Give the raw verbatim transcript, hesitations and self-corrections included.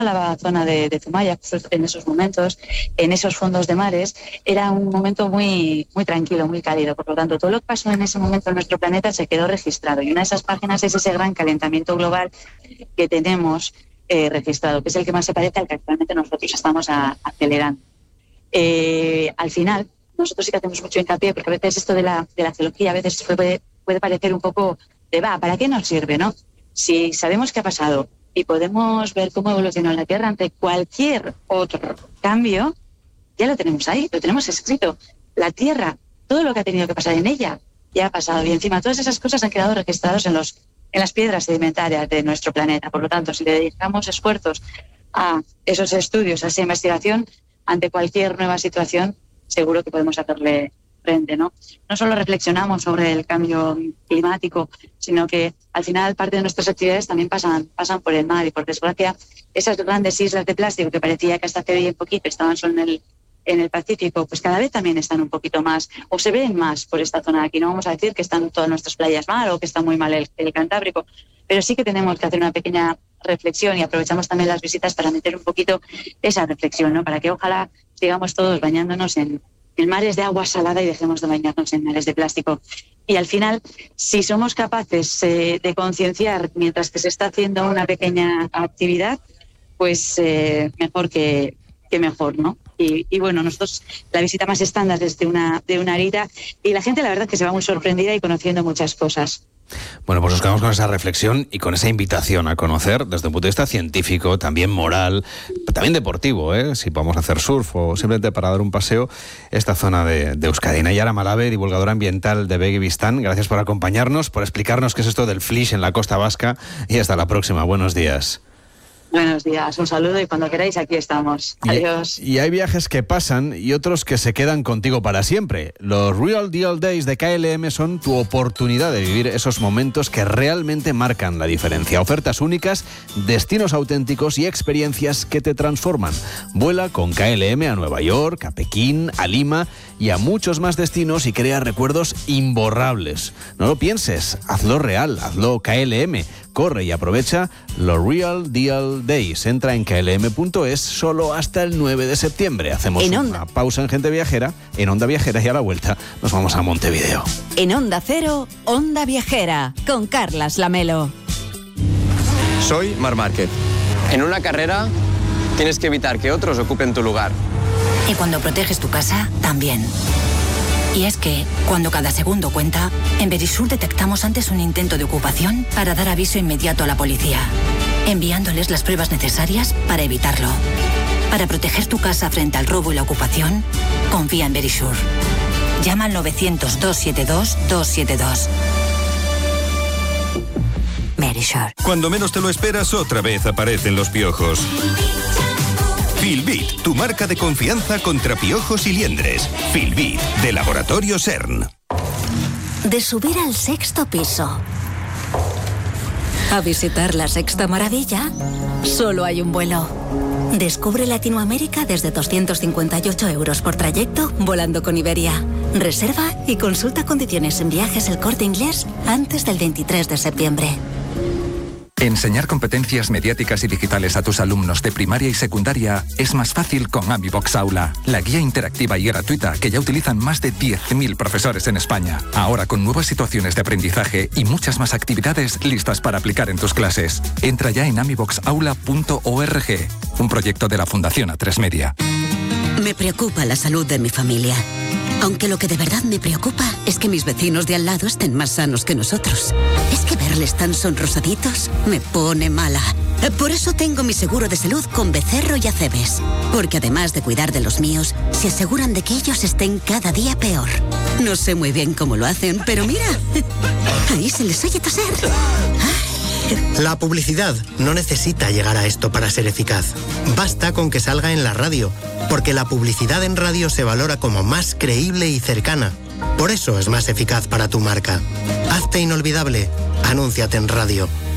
la zona de, de Zumaya en esos momentos, en esos fondos de mares, era un momento muy, muy tranquilo, muy cálido. Por lo tanto, todo lo que pasó en ese momento en nuestro planeta se quedó registrado. Y una de esas páginas es ese gran calentamiento global que tenemos eh, registrado, que es el que más se parece al que actualmente nosotros estamos a, acelerando. Eh, al final, nosotros sí que hacemos mucho hincapié, porque a veces esto de la, de la geología a veces puede, puede parecer un poco de, va, ¿para qué nos sirve, no? Si sabemos qué ha pasado y podemos ver cómo evolucionó la Tierra ante cualquier otro cambio, ya lo tenemos ahí, lo tenemos escrito. La Tierra, todo lo que ha tenido que pasar en ella, ya ha pasado. Y encima todas esas cosas han quedado registradas en, los, en las piedras sedimentarias de nuestro planeta. Por lo tanto, si le dedicamos esfuerzos a esos estudios, a esa investigación, ante cualquier nueva situación, seguro que podemos hacerle frente, ¿no? No solo reflexionamos sobre el cambio climático, sino que al final parte de nuestras actividades también pasan, pasan por el mar, y por desgracia esas grandes islas de plástico que parecía que hasta hace bien poquito estaban solo en el, en el Pacífico, pues cada vez también están un poquito más, o se ven más por esta zona de aquí. No vamos a decir que están todas nuestras playas mal o que está muy mal el, el Cantábrico, pero sí que tenemos que hacer una pequeña reflexión, y aprovechamos también las visitas para meter un poquito esa reflexión, ¿no? Para que ojalá sigamos todos bañándonos en en mares de agua salada y dejemos de bañarnos en mares de plástico. Y al final, si somos capaces eh, de concienciar mientras que se está haciendo una pequeña actividad, pues eh, mejor que, que mejor, ¿no? Y, y bueno, nosotros la visita más estándar es de una, de una horita, y la gente la verdad que se va muy sorprendida y conociendo muchas cosas. Bueno, pues nos quedamos con esa reflexión y con esa invitación a conocer desde un punto de vista científico, también moral, también deportivo, ¿eh? Si podemos hacer surf o simplemente para dar un paseo, esta zona de, de Euskadi. Nayara Malave, divulgadora ambiental de Begi Bistan, gracias por acompañarnos, por explicarnos qué es esto del flysch en la costa vasca, y hasta la próxima. Buenos días. Buenos días, un saludo, y cuando queráis aquí estamos. Adiós. Y, y hay viajes que pasan y otros que se quedan contigo para siempre. Los Real Deal Days de K L M son tu oportunidad de vivir esos momentos que realmente marcan la diferencia. Ofertas únicas, destinos auténticos y experiencias que te transforman. Vuela con K L M a Nueva York, a Pekín, a Lima y a muchos más destinos y crea recuerdos imborrables. No lo pienses, hazlo real, hazlo K L M. Corre y aprovecha los Real Deal Days. Entra en K L M punto es solo hasta el nueve de septiembre. Hacemos una pausa en Gente Viajera, en Onda Viajera, y a la vuelta nos vamos a Montevideo. En Onda Cero, Onda Viajera, con Carlas Lamelo. Soy Marc Márquez. En una carrera tienes que evitar que otros ocupen tu lugar. Y cuando proteges tu casa, también. Y es que, cuando cada segundo cuenta, en Verisur detectamos antes un intento de ocupación para dar aviso inmediato a la policía, enviándoles las pruebas necesarias para evitarlo. Para proteger tu casa frente al robo y la ocupación, confía en Verisur. Llama al novecientos, doscientos setenta y dos, doscientos setenta y dos. Verisur. Cuando menos te lo esperas, otra vez aparecen los piojos. Filbit, tu marca de confianza contra piojos y liendres. Filbit, de Laboratorio CERN. De subir al sexto piso a visitar la sexta maravilla, solo hay un vuelo. Descubre Latinoamérica desde doscientos cincuenta y ocho euros por trayecto volando con Iberia. Reserva y consulta condiciones en Viajes El Corte Inglés antes del veintitrés de septiembre. Enseñar competencias mediáticas y digitales a tus alumnos de primaria y secundaria es más fácil con AmiBox Aula, la guía interactiva y gratuita que ya utilizan más de diez mil profesores en España. Ahora con nuevas situaciones de aprendizaje y muchas más actividades listas para aplicar en tus clases. Entra ya en amibox aula punto org, un proyecto de la Fundación A tres Media. Me preocupa la salud de mi familia. Aunque lo que de verdad me preocupa es que mis vecinos de al lado estén más sanos que nosotros. Es que verles tan sonrosaditos me pone mala. Por eso tengo mi seguro de salud con Becerro y Acebes. Porque además de cuidar de los míos, se aseguran de que ellos estén cada día peor. No sé muy bien cómo lo hacen, pero mira, ahí se les oye toser. La publicidad no necesita llegar a esto para ser eficaz. Basta con que salga en la radio, porque la publicidad en radio se valora como más creíble y cercana. Por eso es más eficaz para tu marca. Hazte inolvidable. Anúnciate en radio.